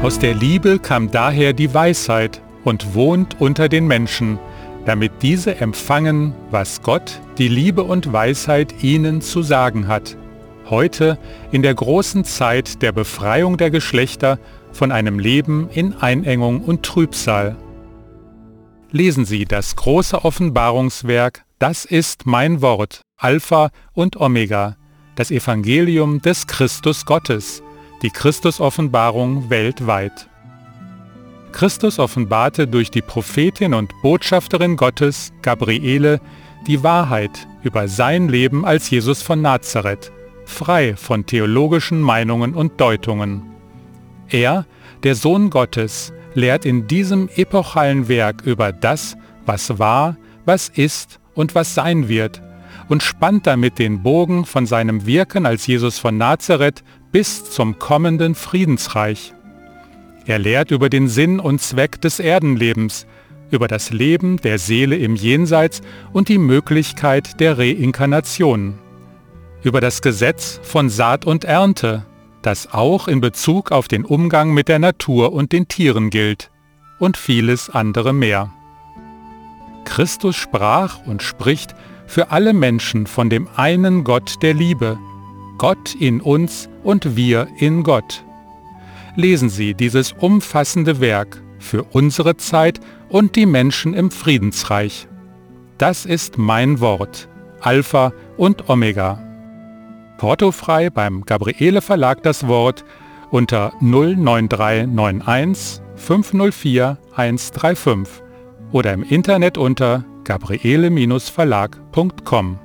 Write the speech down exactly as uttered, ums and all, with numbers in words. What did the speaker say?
Aus der Liebe kam daher die Weisheit und wohnt unter den Menschen, damit diese empfangen, was Gott, die Liebe und Weisheit ihnen zu sagen hat, heute in der großen Zeit der Befreiung der Geschlechter von einem Leben in Einengung und Trübsal. Lesen Sie das große Offenbarungswerk Das ist mein Wort, Alpha und Omega, das Evangelium des Christus Gottes, die Christus-Offenbarung weltweit. Christus offenbarte durch die Prophetin und Botschafterin Gottes, Gabriele, die Wahrheit über sein Leben als Jesus von Nazareth, frei von theologischen Meinungen und Deutungen. Er, der Sohn Gottes, lehrt in diesem epochalen Werk über das, was war, was ist und was sein wird, und spannt damit den Bogen von seinem Wirken als Jesus von Nazareth bis zum kommenden Friedensreich. Er lehrt über den Sinn und Zweck des Erdenlebens, über das Leben der Seele im Jenseits und die Möglichkeit der Reinkarnation, über das Gesetz von Saat und Ernte, das auch in Bezug auf den Umgang mit der Natur und den Tieren gilt, und vieles andere mehr. Christus sprach und spricht für alle Menschen von dem einen Gott der Liebe, Gott in uns und wir in Gott. Lesen Sie dieses umfassende Werk für unsere Zeit und die Menschen im Friedensreich. Das ist mein Wort, Alpha und Omega. Portofrei beim Gabriele Verlag das Wort unter null neun drei neun eins fünf null vier eins drei fünf oder im Internet unter gabriele Bindestrich verlag punkt com.